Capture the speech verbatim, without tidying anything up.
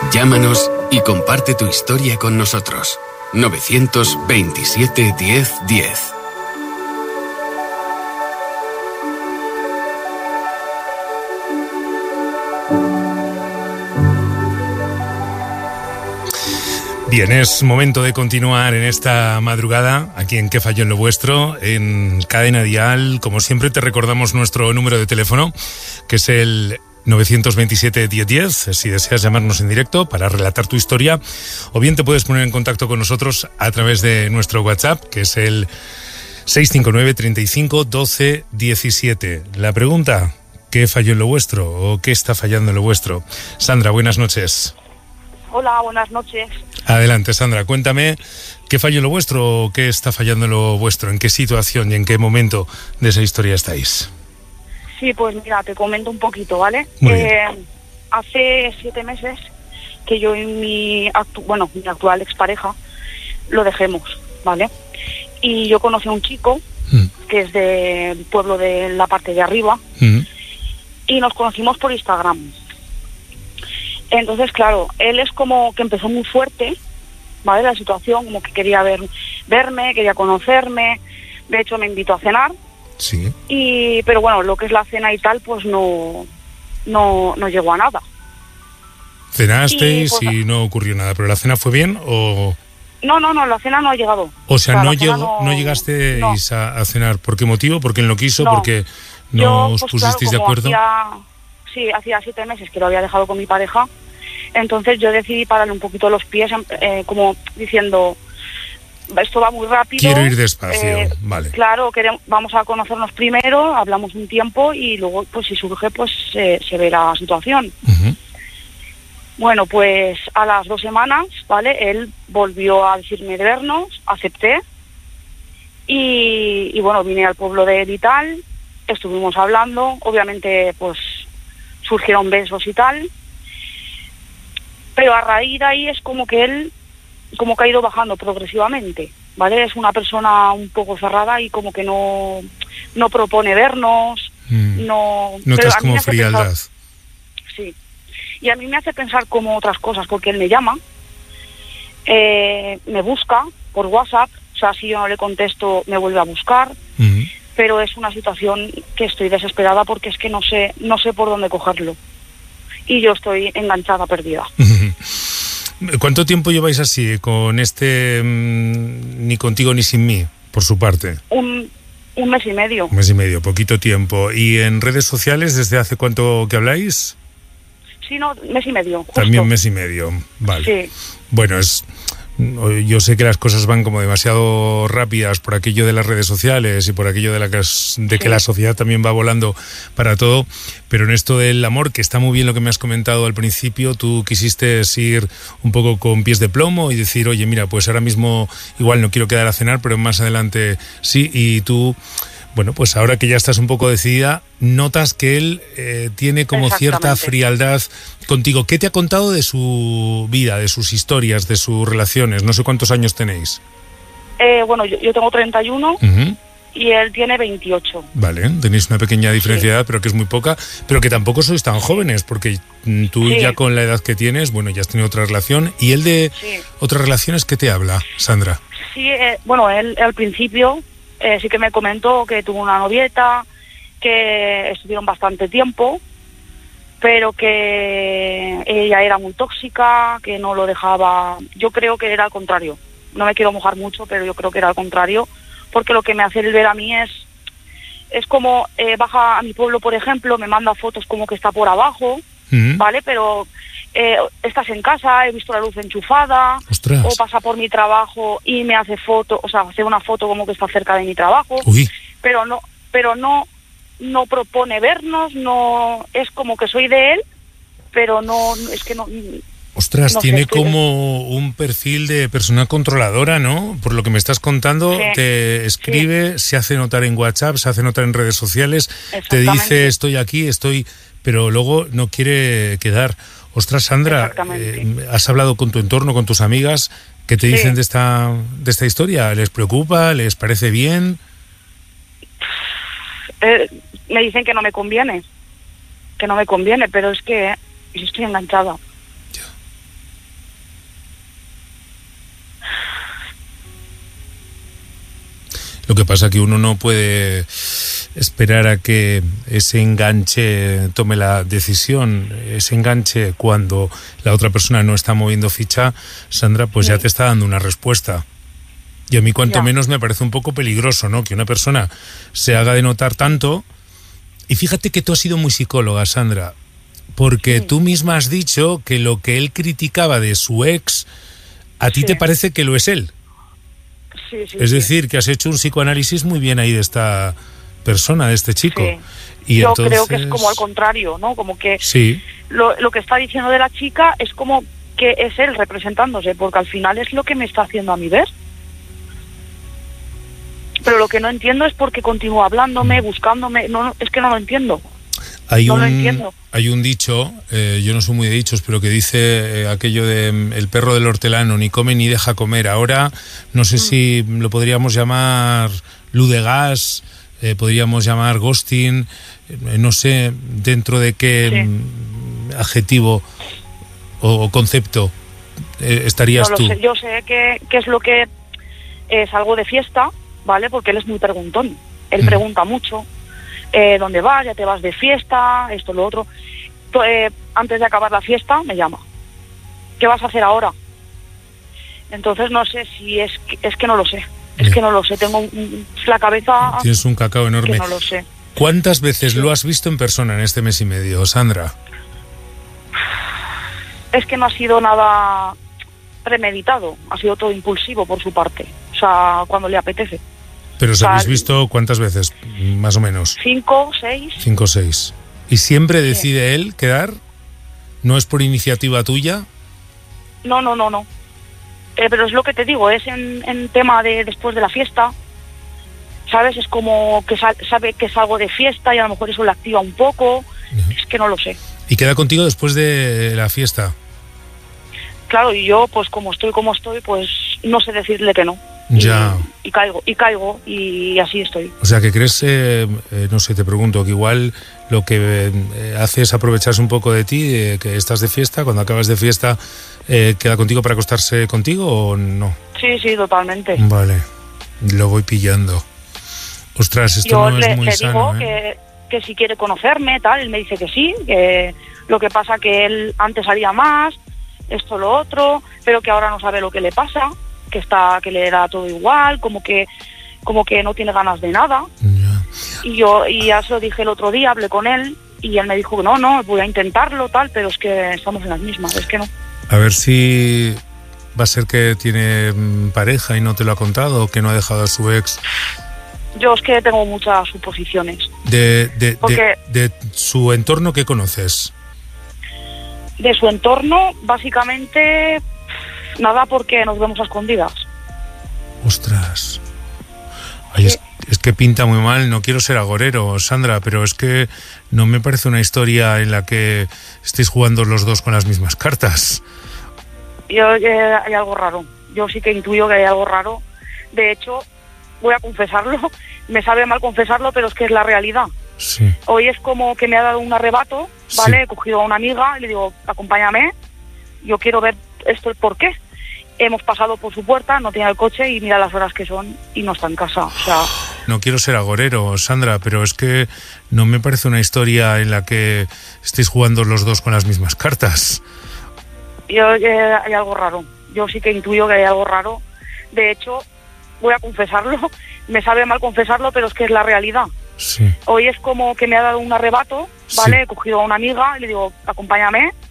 Llámanos y comparte tu historia con nosotros. novecientos veintisiete diez diez. Bien, es momento de continuar en esta madrugada, aquí en ¿Qué falló en lo vuestro? En Cadena Dial. Como siempre, te recordamos nuestro número de teléfono, que es el novecientos veintisiete diez diez, si deseas llamarnos en directo para relatar tu historia, o bien te puedes poner en contacto con nosotros a través de nuestro WhatsApp, que es el seis cinco nueve, treinta y cinco, doce, diecisiete. La pregunta, ¿qué falló en lo vuestro? ¿O qué está fallando en lo vuestro? Sandra, buenas noches. Hola, buenas noches. Adelante, Sandra, cuéntame, ¿qué falló en lo vuestro o qué está fallando en lo vuestro? ¿En qué situación y en qué momento de esa historia estáis? Sí, pues mira, te comento un poquito, ¿vale? Muy eh, bien. Hace siete meses que yo y mi, actu- bueno, mi actual expareja lo dejemos, ¿vale? Y yo conocí a un chico Mm. que es del pueblo de la parte de arriba Mm. y nos conocimos por Instagram. Entonces, claro, él es como que empezó muy fuerte, ¿vale? La situación, como que quería ver, verme, quería conocerme. De hecho, me invitó a cenar. Sí. Y, pero bueno, lo que es la cena y tal, pues no, no, no llegó a nada. ¿Cenasteis Y, pues, y no ocurrió nada? ¿Pero la cena fue bien o...? No, no, no, la cena no ha llegado. O sea, O sea, no, la cena llegó, no, no- llegasteis a, a cenar. ¿Por qué motivo? ¿Porque él no quiso? No. ¿Porque no Yo, os pues, pusisteis claro, de como acuerdo? Hacía, sí, hacía siete meses que lo había dejado con mi pareja. Entonces yo decidí pararle un poquito los pies, eh, como diciendo, esto va muy rápido. Quiero ir despacio, eh, vale. Claro, queremos, vamos a conocernos primero, hablamos un tiempo y luego, pues si surge, pues eh, se ve la situación. Uh-huh. Bueno, pues a las dos semanas, ¿vale? Él volvió a decirme de vernos, acepté. Y, y bueno, vine al pueblo de él y tal, estuvimos hablando, obviamente pues surgieron besos y tal. Pero a raíz de ahí es como que él, como que ha ido bajando progresivamente, ¿vale? Es una persona un poco cerrada y como que no, no propone vernos, Mm. no... Notas pero a mí como me hace frialdad. pensar- sí. Y a mí me hace pensar como otras cosas, porque él me llama, eh, me busca por WhatsApp, o sea, si yo no le contesto, me vuelve a buscar, Uh-huh. pero es una situación que estoy desesperada porque es que no sé, no sé por dónde cogerlo. Y yo estoy enganchada, perdida. ¿Cuánto tiempo lleváis así con este mmm, ni contigo ni sin mí, por su parte? Un, un mes y medio. Un mes y medio, poquito tiempo. ¿Y en redes sociales desde hace cuánto que habláis? Sí, no, mes y medio. Justo. También mes y medio, vale. Sí. Bueno, es... Yo sé que las cosas van como demasiado rápidas por aquello de las redes sociales y por aquello de, la que, de Sí. que la sociedad también va volando para todo, pero en esto del amor, que está muy bien lo que me has comentado al principio, tú quisiste ir un poco con pies de plomo y decir, oye, mira, pues ahora mismo igual no quiero quedar a cenar, pero más adelante sí, y tú... Bueno, pues ahora que ya estás un poco decidida, notas que él eh, tiene como cierta frialdad contigo. ¿Qué te ha contado de su vida, de sus historias, de sus relaciones? No sé cuántos años tenéis. Eh, bueno, yo, yo tengo treinta y uno Uh-huh. y él tiene veintiocho. Vale, tenéis una pequeña diferencia de edad, pero que es muy poca, pero que tampoco sois tan jóvenes, porque mm, tú Sí. ya con la edad que tienes, bueno, ya has tenido otra relación. ¿Y él de Sí. otras relaciones qué te habla, Sandra? Sí, eh, bueno, él al principio eh, sí que me comentó que tuvo una novieta, que estuvieron bastante tiempo, pero que ella era muy tóxica, que no lo dejaba. Yo creo que era al contrario. No me quiero mojar mucho, pero yo creo que era al contrario, porque lo que me hace él ver a mí es es como eh, baja a mi pueblo, por ejemplo, me manda fotos como que está por abajo, Uh-huh. ¿vale? Pero eh, estás en casa, he visto la luz enchufada, Ostras. o pasa por mi trabajo y me hace foto, o sea, hace una foto como que está cerca de mi trabajo, Uy. pero no, pero no, no propone vernos, no, es como que soy de él, pero no, es que no. Ostras, no sé, tiene estoy- como un perfil de persona controladora, ¿no? Por lo que me estás contando, Sí, te escribe, se hace notar en WhatsApp, se hace notar en redes sociales, te dice Exactamente. estoy aquí, estoy, pero luego no quiere quedar. Ostras, Sandra, Exactamente. eh, ¿has hablado con tu entorno, con tus amigas? ¿Qué te Sí. dicen de esta, de esta historia? ¿Les preocupa? ¿Les parece bien? Eh, me dicen que no me conviene, que no me conviene, pero es que eh, yo estoy enganchada. Lo que pasa es que uno no puede esperar a que ese enganche tome la decisión. Ese enganche, cuando la otra persona no está moviendo ficha, Sandra, pues sí, ya te está dando una respuesta. Y a mí cuanto ya. menos me parece un poco peligroso, ¿no? Que una persona se haga de notar tanto. Y fíjate que tú has sido muy psicóloga, Sandra, porque sí. tú misma has dicho que lo que él criticaba de su ex, a ti sí. te parece que lo es él. Sí, sí, es decir, sí. que has hecho un psicoanálisis muy bien ahí de esta persona, de este chico. Sí. Y yo entonces... creo que es como al contrario, ¿no? Como que sí. lo, lo que está diciendo de la chica es como que es él representándose, porque al final es lo que me está haciendo a mí ver. Pero lo que no entiendo es por qué continúa hablándome, buscándome. No, no, es que no lo entiendo. Hay no un, lo entiendo. Hay un dicho, eh, yo no soy muy de dichos, pero que dice eh, aquello de el perro del hortelano ni come ni deja comer. Ahora no sé mm. si lo podríamos llamar luz de gas, eh, podríamos llamar ghosting, eh, no sé dentro de qué sí. mm, adjetivo o, o concepto eh, estarías no lo tú. Sé. Yo sé que, que es lo que es algo de fiesta, ¿vale? Porque él es muy preguntón. Él mm. pregunta mucho. Eh, ¿Dónde vas? Ya te vas de fiesta, esto, lo otro. Eh, antes de acabar la fiesta me llama. ¿Qué vas a hacer ahora? Entonces no sé si es que, es que no lo sé. Es Bien. que no lo sé. Tengo un, un, la cabeza... Tienes un cacao enorme. Que no lo sé. ¿Cuántas veces sí. lo has visto en persona en este mes y medio, Sandra? Es que no ha sido nada premeditado. Ha sido todo impulsivo por su parte. O sea, cuando le apetece. ¿Pero os habéis visto cuántas veces, más o menos? Cinco, seis. Cinco, seis. ¿Y siempre decide sí. él quedar? ¿No es por iniciativa tuya? No, no, no, no. Eh, pero es lo que te digo, es en, en tema de después de la fiesta, ¿sabes? Es como que sal, sabe que salgo de fiesta y a lo mejor eso le activa un poco. Uh-huh. Es que no lo sé. ¿Y queda contigo después de la fiesta? Claro, y yo, pues como estoy como estoy, pues no sé decirle que no. Ya. Y, y caigo, y caigo, y así estoy. O sea, que crees, eh, eh, no sé, te pregunto, que igual lo que eh, hace es aprovecharse un poco de ti, eh, que estás de fiesta, cuando acabas de fiesta, eh, ¿queda contigo para acostarse contigo o no? Sí, sí, totalmente. Vale, lo voy pillando. Ostras, esto Yo no le, es muy le sano, digo ¿eh? que, que si quiere conocerme, tal, él me dice que sí, que lo que pasa que él antes salía más, esto, lo otro, pero que ahora no sabe lo que le pasa, que está que le da todo igual, como que como que no tiene ganas de nada. Yeah. Y yo y ya se lo dije el otro día, hablé con él y él me dijo que no, no, voy a intentarlo, tal, pero es que estamos en las mismas, es que no. A ver si va a ser que tiene pareja y no te lo ha contado, o que no ha dejado a su ex. Yo es que tengo muchas suposiciones. De, de, de, de su entorno, ¿qué conoces? De su entorno, básicamente... Nada, porque nos vemos a escondidas. Ostras. Ay, es, es que pinta muy mal. No quiero ser agorero, Sandra, pero es que no me parece una historia en la que estéis jugando los dos con las mismas cartas. Yo, eh, hay algo raro. Yo sí que intuyo que hay algo raro. De hecho, voy a confesarlo. Me sabe mal confesarlo, pero es que es la realidad. Sí. Hoy es como que me ha dado un arrebato, ¿vale? Sí. He cogido a una amiga y le digo, acompáñame. Yo quiero ver esto, el por qué. Hemos pasado por su puerta, no tiene el coche y mira las horas que son y no está en casa. O sea... No quiero ser agorero, Sandra, pero es que no me parece una historia en la que estéis jugando los dos con las mismas cartas. Yo, eh, hay algo raro. Yo sí que intuyo que hay algo raro. De hecho, voy a confesarlo. Me sabe mal confesarlo, pero es que es la realidad. Sí. Hoy es como que me ha dado un arrebato, ¿vale? Sí. He cogido a una amiga y le digo, acompáñame.